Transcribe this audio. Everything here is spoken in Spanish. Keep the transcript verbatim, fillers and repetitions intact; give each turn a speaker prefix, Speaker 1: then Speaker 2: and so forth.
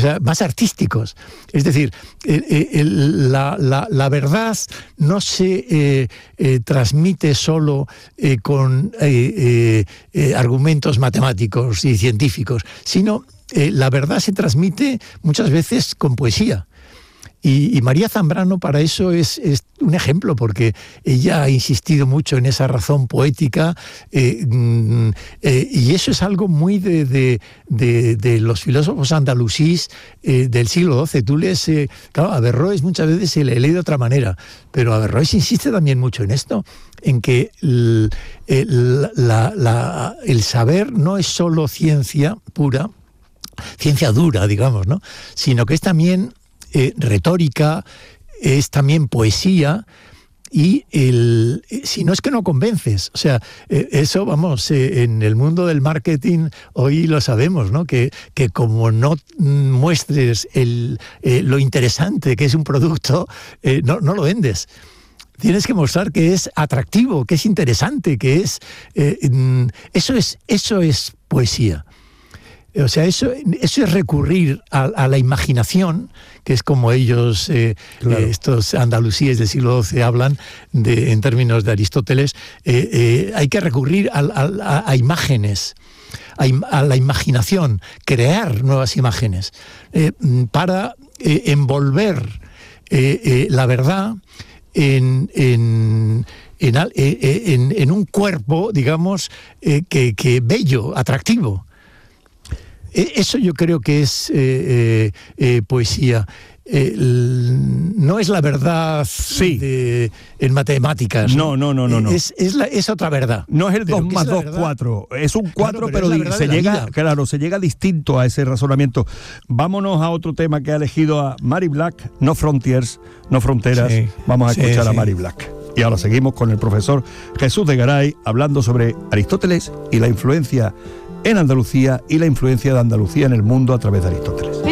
Speaker 1: sea, más artísticos. Es decir, el, el, la, la, la verdad no se eh, eh, transmite solo eh, con eh, eh, eh, argumentos matemáticos y científicos, sino eh, la verdad se transmite muchas veces con poesía. Y, y María Zambrano para eso es, es un ejemplo, porque ella ha insistido mucho en esa razón poética, eh, eh, y eso es algo muy de, de, de, de los filósofos andalusíes eh, del siglo doce. Tú lees, eh, claro, Averroes muchas veces se le lee de otra manera, pero Averroes insiste también mucho en esto, en que el, el, la, la, el saber no es solo ciencia pura, ciencia dura, digamos, ¿no? Sino que es también Eh, retórica, es también poesía, y el, si no es que no convences, o sea, eh, eso, vamos, eh, en el mundo del marketing hoy lo sabemos, ¿no? Que, que como no muestres el, eh, lo interesante que es un producto, eh, no, no lo vendes. Tienes que mostrar que es atractivo, que es interesante, que es... Eh, eso es, eso es poesía. O sea, eso, eso es recurrir a, a la imaginación, que es como ellos, eh, claro. eh, estos andalusíes del siglo doce hablan de, en términos de Aristóteles. Eh, eh, hay que recurrir a, a, a imágenes, a, a la imaginación, crear nuevas imágenes, eh, para eh, envolver eh, eh, la verdad en... en En, en, en un cuerpo, digamos, eh, que, que bello, atractivo. Eso yo creo que es eh, eh, poesía. Eh, no es la verdad
Speaker 2: sí.
Speaker 1: de, en matemáticas.
Speaker 2: No, no, no, no. no.
Speaker 1: Es, es, la, es otra verdad.
Speaker 2: No es el dos más dos, cuatro. Es un cuatro, claro, pero, pero es se llega, claro, se llega distinto a ese razonamiento. Vámonos a otro tema que ha elegido a Mary Black, No Frontiers, No Fronteras. Sí, Vamos a escuchar sí, a Mary sí. Black. Y ahora seguimos con el profesor Jesús de Garay hablando sobre Aristóteles y la influencia en Andalucía y la influencia de Andalucía en el mundo a través de Aristóteles.